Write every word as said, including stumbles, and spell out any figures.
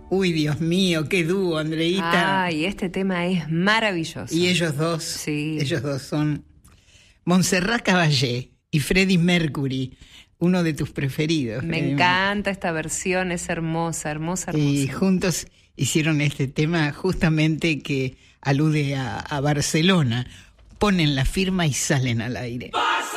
Uy, Dios mío, qué dúo, Andreita. Ay, este tema es maravilloso. Y ellos dos, sí. ellos dos son Montserrat Caballé y Freddie Mercury, uno de tus preferidos. Me Freddie encanta Mercury. esta versión, es hermosa, hermosa, hermosa. Y juntos hicieron este tema justamente que alude a, a Barcelona. Ponen la firma y salen al aire. ¡Barcelona!